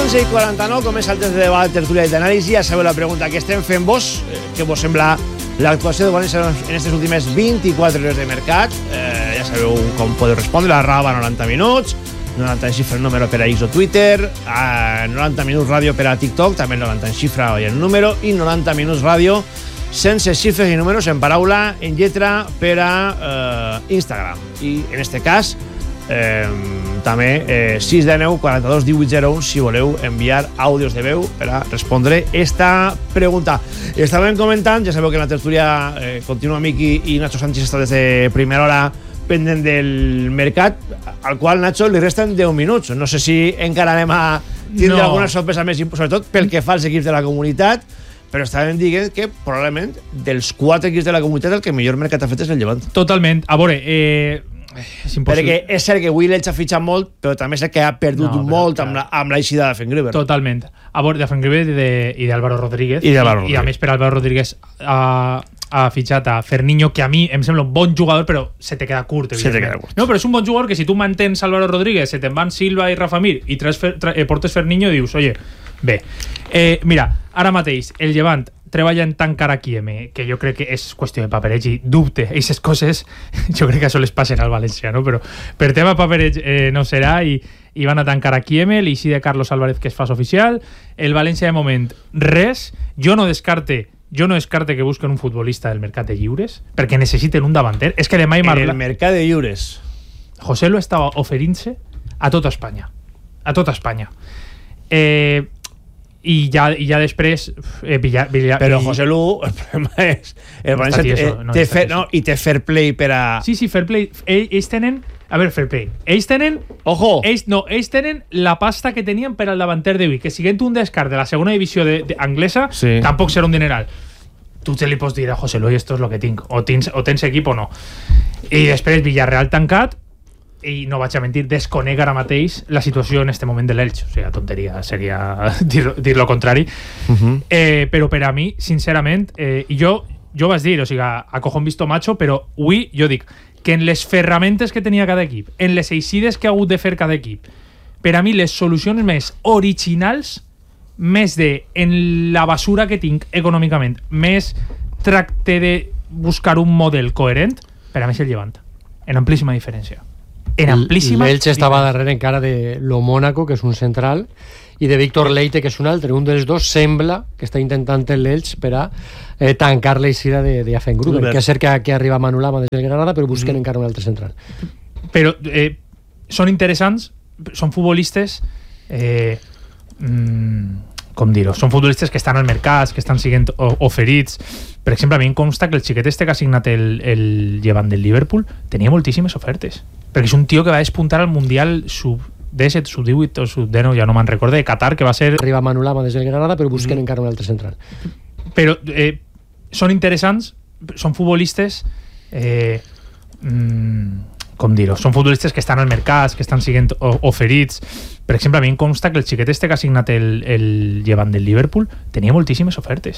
11:49, comença el test de debat, tertúlia i d'anàlisi. Ja sabeu la pregunta que estem fent vos. Què vos sembla l'actuació de València en aquestes últimes 24 hores de mercat? Ja sabeu com podeu respondre. La Rava 90 minuts, 90 en xifra el número per a X o Twitter, 90 minuts ràdio per a TikTok, també 90 en xifra i en número, i 90 minuts ràdio sense xifres i números, en paraula, en lletra, per a Instagram. I en este cas també 619 42 18 01 si voleu enviar àudios de veu per a respondre esta pregunta. Estàvem comentant, ja sabeu que en la tertúlia continua Miki i Nacho Sánchez està des de primera hora pendent del mercat, al qual Nacho li resten 10 minuts. No sé si encara anem a tindre alguna sorpresa més, sobretot pel que fa als equips de la comunitat, però estàvem dient que probablement dels 4 equips de la comunitat el que millor mercat ha fet és el Llevant. Totalment. A veure, és impossible. Perquè és cert que avui l'Elx ha fitxat molt, però també és cert que ha perdut molt amb l'eixida de Fengriver. Totalment. A veure, de Fengriver i d'Álvaro Rodríguez. I a més per Álvaro Rodríguez ha fitxat a Ferniño, que a mi em sembla un bon jugador, però se te queda curt, evidentment. No, però és un bon jugador que si tu mantens Álvaro Rodríguez, se te'n van Silva i Rafa Mir i portes Ferniño i dius, oye, bé. Mira, ara mateix el Llevant treballa en tancar a Kieme, que jo crec que és qüestió de papereig i dubte, aquestes coses jo crec que això les passen al València, no? Però per tema papereig no serà i van a tancar a Kieme, l'eixí de Carlos Álvarez que es fa oficial, el València de moment res, jo no descarte que busquen un futbolista del mercat de lliures, perquè necessiten un davanter. És que demà en el mercat de lliures José Lu estava oferint-se a tota Espanya. I ja després però José Lu, el problema és el València té fair play per a... Sí, fair play. Ells tenen... A veure, fair play. Ells tenen... Ojo! Ells tenen la pasta que tenien per al davanter d'avui, que siguent un descart de la segona divisió anglesa, tampoc serà un dineral. Tu te li pots dir a José Lu, esto és lo que tinc. O tens equip o no. I després Villarreal tancat, i no vaig a mentir, desconec ara mateix la situació en este moment de l'Elx. O sigui, tonteria seria dir lo contrari. Però per a mi, sincerament, i jo vaig dir, o sigui, a cojón visto macho, però avui jo dic que en les ferramentes que tenia cada equip, en les eixides que ha hagut de fer cada equip, per a mi les solucions més originals, més de en la basura que tinc econòmicament, més tracte de buscar un model coherent, per a mi és el Llevant. En amplíssima diferència. L'Elx estava darrere encara de lo Mónaco, que és un central, i de Víctor Leite, que és un altre. Un dels dos sembla que està intentant l'Elx per a tancar l'eixida de Fengruber, que és cert que arriba Manu Lama des del Granada, però busquen encara un altre central. Però són interessants, són futbolistes com dir-ho, són futbolistes que estan al mercat, que estan sent oferits. Per exemple, a mi em consta que el xiquet este que ha signat el Llevant del Liverpool tenia moltíssimes ofertes, perquè és un tio que va despuntar al Mundial sub-17, sub-18 o sub-19, ja no me'n recordo, de Qatar, que va ser... Arriba Manu Lama des del Granada, però busquen encara un altre central. Però són interessants, són futbolistes com dir-ho, són futbolistes que estan al mercat, que estan sent oferits. Per exemple, a mi em consta que el xiquet este que ha signat el Llevant del Liverpool tenia moltíssimes ofertes,